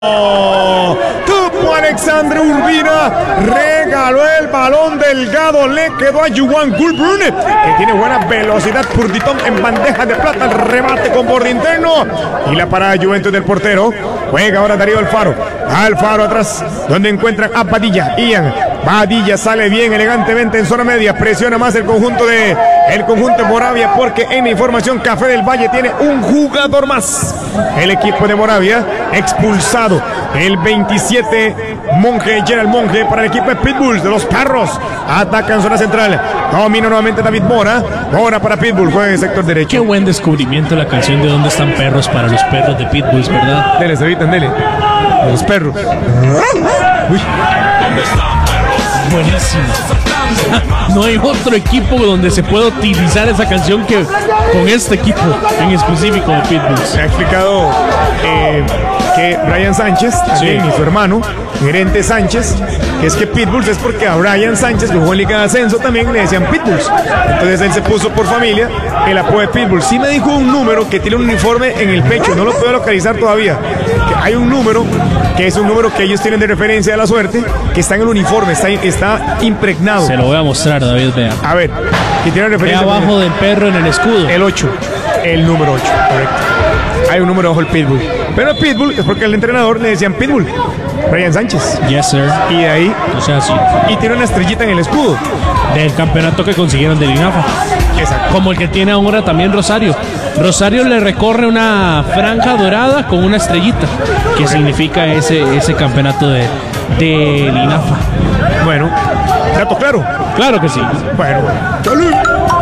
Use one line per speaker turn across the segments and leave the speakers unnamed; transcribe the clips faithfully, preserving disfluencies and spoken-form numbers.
Tupo Alexandre Urbina, regaló el balón delgado, le quedó a Juan Goulburn, que tiene buena velocidad. Purditón en bandeja de plata, el remate con borde interno y la parada de Juventus del portero. Juega ahora Darío Alfaro, Alfaro atrás, donde encuentran a Padilla. Ian Padilla sale bien elegantemente en zona media, presiona más el conjunto de el conjunto de Moravia, porque en la información Café del Valle tiene un jugador más. El equipo de Moravia expulsado, el veintisiete Monje, Gerald Monje, para el equipo de Pitbulls de los Perros. Ataca en zona central, domina nuevamente David Mora, Mora para Pitbull, juega en el sector derecho.
Qué buen descubrimiento la canción de ¿Dónde están perros? Para los perros de Pitbulls, ¿verdad?
Dele, se evitan, dele. De los perros. Uy.
Buenísimo. No hay otro equipo donde se pueda utilizar esa canción que con este equipo en específico de Pitbulls.
Se ha explicado eh, que Brian Sánchez, también, sí, y su hermano, Gerente Sánchez, que es que Pitbulls es porque a Brian Sánchez, que jugó en Liga de Ascenso, también le decían Pitbulls. Entonces él se puso por familia el apodo de Pitbulls. Sí me dijo un número que tiene un uniforme en el pecho, no lo puedo localizar todavía. Que hay un número que es un número que ellos tienen de referencia de la suerte, que está en el uniforme, está, está impregnado.
Se lo voy a mostrar, David, vea.
A ver, que tiene referencia.
Ve abajo del perro en el escudo.
El ocho, el número ocho, correcto. Hay un número bajo el Pitbull. Pero Pitbull es porque al entrenador le decían Pitbull, Brian Sánchez.
Yes, sir.
Y de ahí.
O sea, sí.
Y tiene una estrellita en el escudo.
Del campeonato que consiguieron del INAFA.
Exacto.
Como el que tiene ahora también Rosario. Rosario le recorre una franja dorada con una estrellita, que significa ese, ese campeonato de, de INAFA.
Bueno, dato claro.
Claro que sí.
Bueno, ¡salud!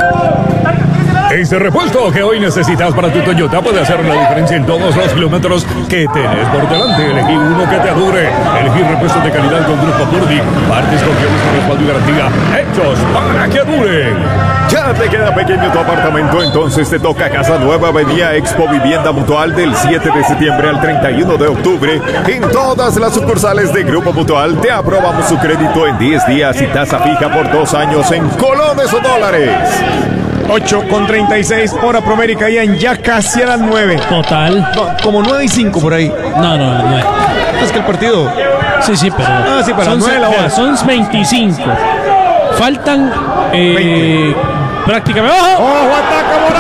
Ese repuesto que hoy necesitas para tu Toyota puede hacer la diferencia en todos los kilómetros que tenés por delante. Elegí uno que te dure. Elegí repuestos de calidad con Grupo Purdy. Partes confiables con respaldo y garantía. Hechos para que duren.
¿Ya te queda pequeño tu apartamento? Entonces te toca Casa Nueva Avenida Expo Vivienda Mutual del siete de septiembre al treinta y uno de octubre. En todas las sucursales de Grupo Mutual te aprobamos su crédito en diez días y tasa fija por dos años en colones o dólares.
ocho con treinta y seis, hora promérica, caían ya casi a las nueve.
Total.
No, como nueve y cinco por ahí.
No, no, no.
Es que el partido.
Sí, sí, pero.
Ah, sí, para
son,
las nueve la hora.
Son veinticinco. Faltan. Eh, prácticamente.
¡Ojo! ¡Ojo! ¡Ataca Moravia!